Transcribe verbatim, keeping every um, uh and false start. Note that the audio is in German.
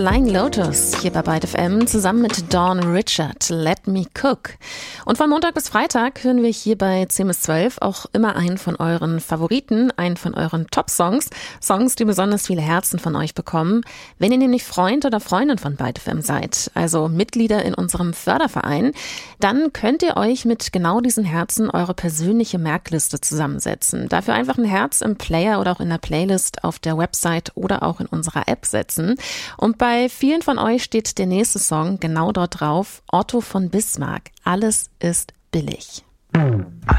Flying Lotus hier bei Byte F M zusammen mit Dawn Richard, Let Me Cook. Und von Montag bis Freitag hören wir hier bei zehn bis zwölf auch immer einen von euren Favoriten, einen von euren Top-Songs, Songs, die besonders viele Herzen von euch bekommen. Wenn ihr nämlich Freund oder Freundin von Byte F M seid, also Mitglieder in unserem Förderverein, dann könnt ihr euch mit genau diesen Herzen eure persönliche Merkliste zusammensetzen. Dafür einfach ein Herz im Player oder auch in der Playlist auf der Website oder auch in unserer App setzen. Und bei vielen von euch steht der nächste Song genau dort drauf. Otto von Bismarck. Alles ist billig.